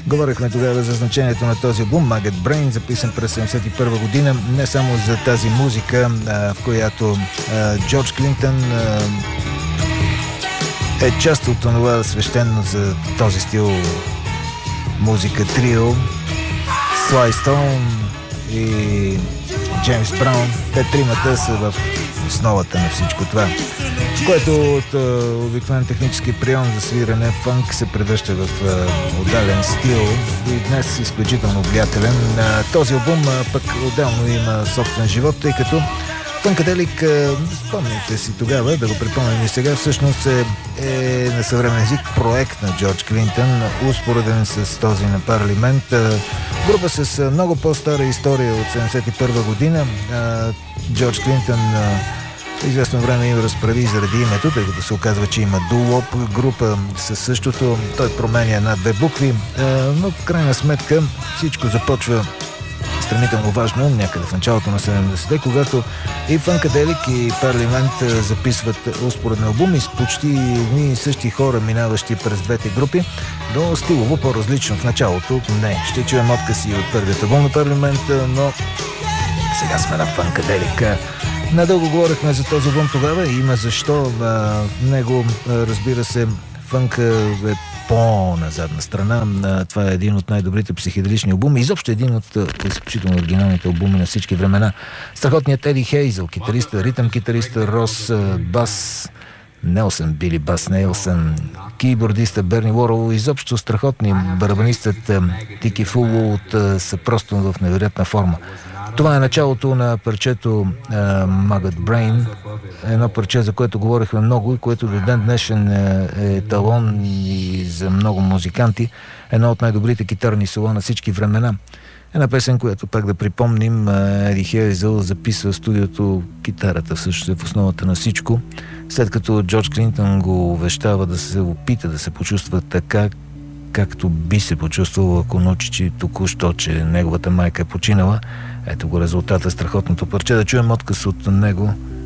Говорихме тогава за значението на този албум Maggot Brain, записан през 1971 година, не само за тази музика, в която Джордж Клинтън е част от това свещено за този стил музика трио Sly Stone и Джеймс Браун. Те тримата са в основата на всичко това, което от обикновен технически прием за свирене фънк се превръща в отдален стил и днес изключително влиятелен. Този албум пък отделно има собствен живот, тъй като Фънкаделик, спомняте си тогава, да го припомним и сега, всъщност е на съвременен език проект на Джордж Клинтън, успореден с този на Парламент. Група с много по-стара история от 1971 година. Джордж Клинтън известно време им разправи заради името, тъй като се оказва, че има дуоп група със същото. Той променя една-две букви, но в крайна сметка всичко започва сравнително важно някъде в началото на 70-те, когато и Фънкаделик и Парламент записват успоредни албуми с почти едни и същи хора, минаващи през двете групи, но стилово по-различно в началото. Не, ще чуем откъси от първият албум на Парламент, но сега сме на Фънкаделик. Надълго говорихме за този албум тогава и има защо. В него, разбира се, фънка е по-назадна страна. Това е един от най-добрите психоделични албуми. Изобщо един от изключително оригиналните албуми на всички времена. Страхотният Еди Хейзъл, китариста, ритъм китариста, Рос Бас Нелсън, Били Бас Нелсън, кийбордиста Берни Уоръл, изобщо страхотни барабанистът Тики Фулот са просто в невероятна форма. Това е началото на парчето Maggot Brain, едно парче, за което говорихме много и което до ден днешен е талон и за много музиканти. Едно от най-добрите китарни соло на всички времена. Една песен, която пак да припомним, Еди Хейзъл записва в студиото, китарата всъщност е в основата на всичко. След като Джордж Клинтън го увещава да се опита да се почувства така, както би се почувствал, ако научи, че току-що, че неговата майка е починала. Ето го резултата, страхотното парче. Да чуем отказ от него.